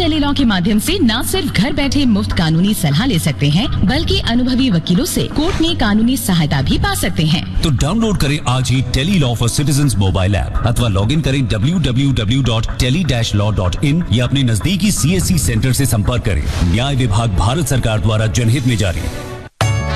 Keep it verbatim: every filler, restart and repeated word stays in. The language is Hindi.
टेली लॉ के माध्यम से न सिर्फ घर बैठे मुफ्त कानूनी सलाह ले सकते हैं, बल्कि अनुभवी वकीलों से कोर्ट में कानूनी सहायता भी पा सकते हैं। तो डाउनलोड करें आज ही tele law for citizens mobile app अथवा लॉग इन करें W W W dot tele dash law dot in या अपने नजदीकी सी एस सी सेंटर से संपर्क करें। न्याय विभाग भारत सरकार द्वारा जनहित में जारी।